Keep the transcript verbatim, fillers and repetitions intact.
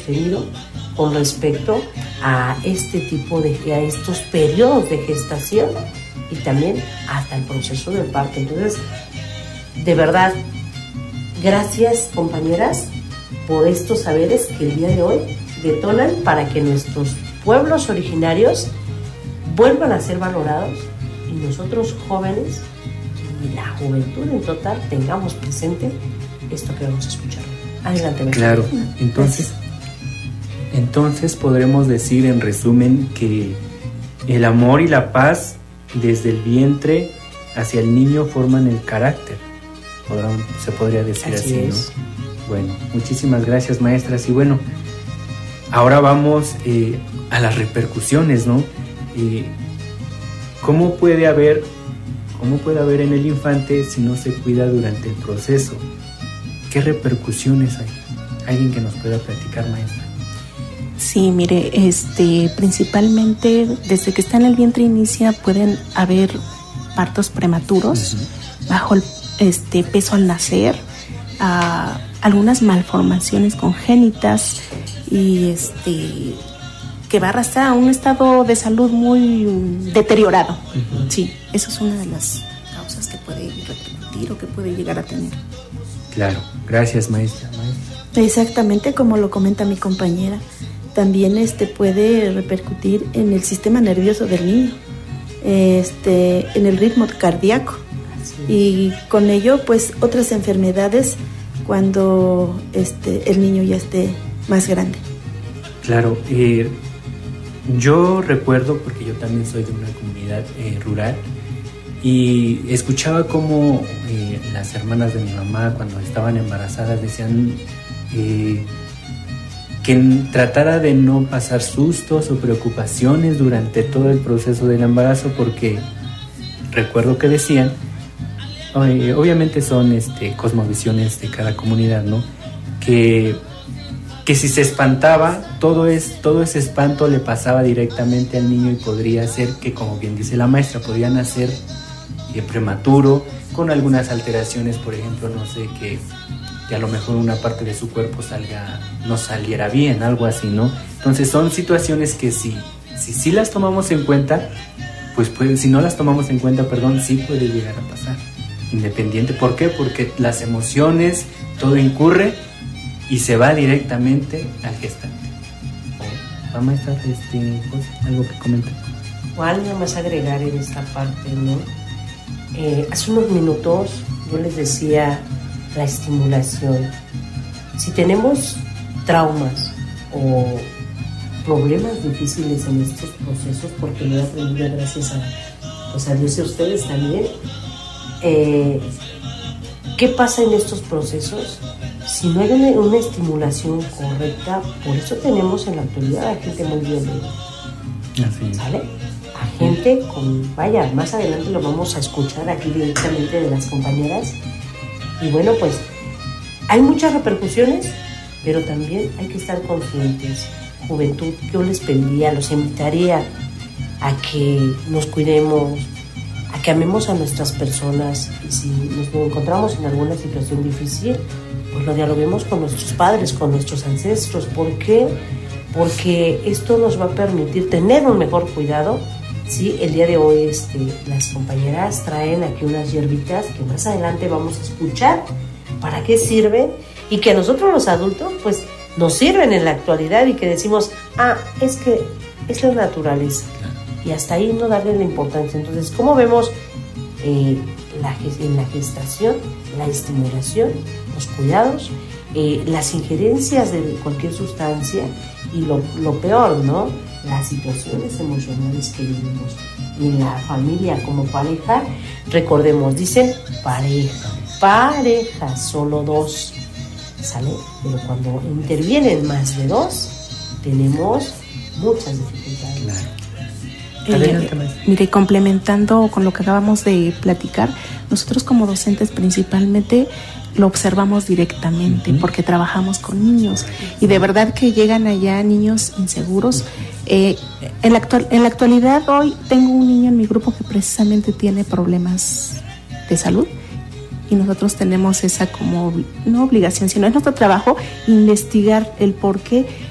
tenido con respecto a este tipo de, a estos periodos de gestación y también hasta el proceso del parto. Entonces, de verdad, gracias, compañeras, por estos saberes que el día de hoy detonan para que nuestros pueblos originarios vuelvan a ser valorados y nosotros jóvenes y la juventud en total tengamos presente esto que vamos a escuchar. Adelante, María. Claro, entonces, entonces podremos decir en resumen que el amor y la paz desde el vientre hacia el niño forman el carácter. Podrán, se podría decir así, así ¿no? Bueno, muchísimas gracias, maestras. Y bueno, ahora vamos eh, a las repercusiones, ¿no? Eh, ¿Cómo puede haber, cómo puede haber en el infante si no se cuida durante el proceso? ¿Qué repercusiones hay? ¿Alguien que nos pueda platicar, maestra? Sí, mire, este, principalmente desde que está en el vientre inicia pueden haber partos prematuros, uh-huh. bajo el este, peso al nacer, uh, algunas malformaciones congénitas y este que va a arrastrar a un estado de salud muy deteriorado. Uh-huh. Sí, eso es una de las causas que puede repercutir o que puede llegar a tener. Claro, gracias, maestra. maestra. Exactamente como lo comenta mi compañera. También este puede repercutir en el sistema nervioso del niño, este, en el ritmo cardíaco. Sí. Y con ello, pues, otras enfermedades cuando este, el niño ya esté más grande. Claro, eh, yo recuerdo, porque yo también soy de una comunidad eh, rural, y escuchaba cómo eh, las hermanas de mi mamá, cuando estaban embarazadas, decían eh, que tratara de no pasar sustos o preocupaciones durante todo el proceso del embarazo, porque recuerdo que decían, eh, obviamente son este, cosmovisiones de cada comunidad, ¿no? Que, que si se espantaba, todo, es, todo ese espanto le pasaba directamente al niño y podría ser que, como bien dice la maestra, podría nacer eh, prematuro, con algunas alteraciones, por ejemplo, no sé, que... que a lo mejor una parte de su cuerpo salga, no saliera bien, algo así, ¿no? Entonces son situaciones que si, si, si las tomamos en cuenta, pues puede, si no las tomamos en cuenta, perdón, sí puede llegar a pasar, independiente. ¿Por qué? Porque las emociones, todo incurre y se va directamente al gestante. Vamos a estar, este, pues, algo que comentar. O algo más agregar en esta parte, ¿no? Eh, hace unos minutos yo les decía la estimulación. Si tenemos traumas o problemas difíciles en estos procesos, porque lo he aprendido gracias a, pues a Dios y a ustedes también, eh, ¿qué pasa en estos procesos? Si no hay una, una estimulación correcta, por eso tenemos en la actualidad a gente muy violenta, ¿sale? A gente con, vaya, más adelante lo vamos a escuchar aquí directamente de las compañeras. Y bueno, pues hay muchas repercusiones, pero también hay que estar conscientes. Juventud, yo les pediría, los invitaría a que nos cuidemos, a que amemos a nuestras personas. Y si nos encontramos en alguna situación difícil, pues lo dialoguemos con nuestros padres, con nuestros ancestros. ¿Por qué? Porque esto nos va a permitir tener un mejor cuidado. Sí, el día de hoy este, las compañeras traen aquí unas hierbitas que más adelante vamos a escuchar para qué sirven y que a nosotros los adultos pues nos sirven en la actualidad y que decimos, ah, es que es la naturaleza y hasta ahí no darle la importancia. Entonces, ¿cómo vemos eh, la, en la gestación, la estimulación, los cuidados, eh, las injerencias de cualquier sustancia y lo, lo peor, ¿no? Las situaciones emocionales que vivimos en la familia como pareja? Recordemos, dicen pareja, pareja, solo dos, ¿sale? Pero cuando intervienen más de dos, tenemos muchas dificultades. Claro. Eh, mire, complementando con lo que acabamos de platicar, nosotros como docentes principalmente lo observamos directamente, uh-huh. porque trabajamos con niños y de verdad que llegan allá niños inseguros. Eh, en, la actual, en la actualidad hoy tengo un niño en mi grupo que precisamente tiene problemas de salud y nosotros tenemos esa como, no obligación, sino es nuestro trabajo investigar el por qué